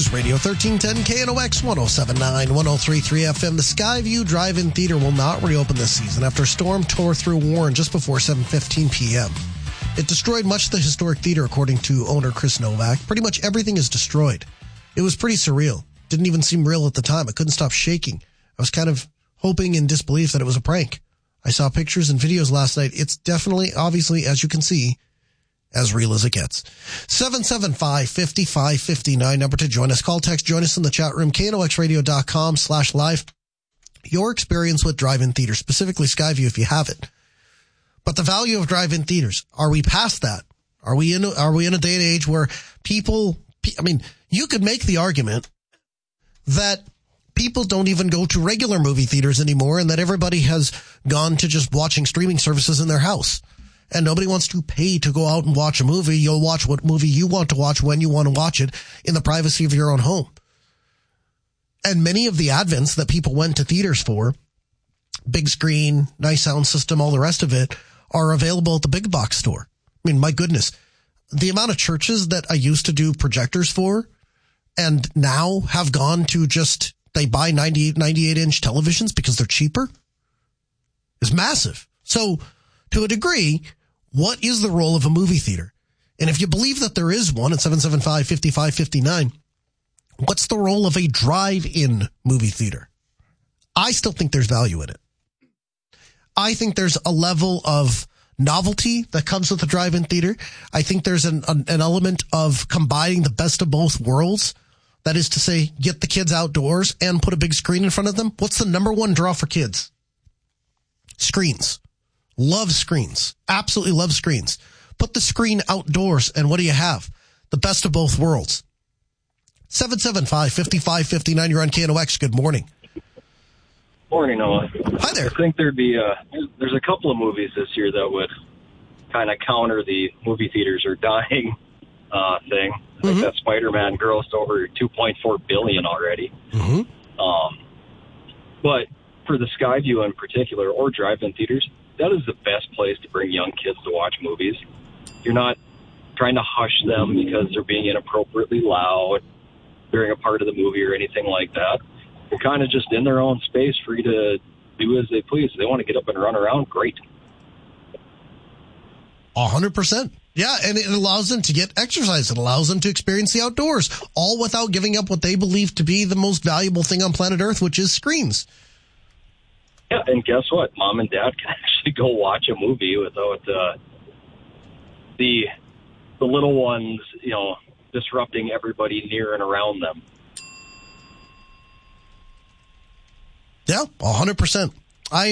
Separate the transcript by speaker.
Speaker 1: News Radio 1310 KNOX 107.9 103.3 FM. The Skyview Drive-In Theater will not reopen this season after a storm tore through Warren just before 7:15 p.m. It destroyed much of the historic theater, according to owner Chris Novak. Pretty much everything is destroyed. It was pretty surreal. Didn't even seem real at the time. I couldn't stop shaking. I was kind of hoping in disbelief that it was a prank. I saw pictures and videos last night. It's definitely, obviously, as you can see, as real as it gets. 775-5559, number to join us. Call, text, join us in the chat room, knoxradio.com/live. Your experience with drive-in theaters, specifically Skyview if you have it. But the value of drive-in theaters, are we past that? Are we in a day and age where people, you could make the argument that people don't even go to regular movie theaters anymore and that everybody has gone to just watching streaming services in their house. And nobody wants to pay to go out and watch a movie. You'll watch what movie you want to watch when you want to watch it in the privacy of your own home. And many of the advents that people went to theaters for, big screen, nice sound system, all the rest of it, are available at the big box store. I mean, my goodness, the amount of churches that I used to do projectors for and now have gone to just, they buy 98-inch televisions because they're cheaper is massive. So to a degree, what is the role of a movie theater? And if you believe that there is one at 775-5559, what's the role of a drive-in movie theater? I still think there's value in it. I think there's a level of novelty that comes with a drive-in theater. I think there's an element of combining the best of both worlds. That is to say, get the kids outdoors and put a big screen in front of them. What's the number one draw for kids? Screens. Love screens. Absolutely love screens. Put the screen outdoors, and what do you have? The best of both worlds. 775-5559, you're on KNOX. Good morning.
Speaker 2: Morning, Noah.
Speaker 1: Hi there.
Speaker 2: I think there's a couple of movies this year that would kind of counter the movie theaters are dying thing. I think that Spider-Man grossed over $2.4 billion already. But for the Skyview in particular, or drive-in theaters, that is the best place to bring young kids to watch movies. You're not trying to hush them because they're being inappropriately loud during a part of the movie or anything like that. They're kind of just in their own space, free to do as they please. If they want to get up and run around, great.
Speaker 1: 100%. Yeah, and it allows them to get exercise. It allows them to experience the outdoors, all without giving up what they believe to be the most valuable thing on planet Earth, which is screens.
Speaker 2: Yeah, and guess what? Mom and Dad can actually go watch a movie without the little ones, disrupting everybody near and around them.
Speaker 1: Yeah, 100%.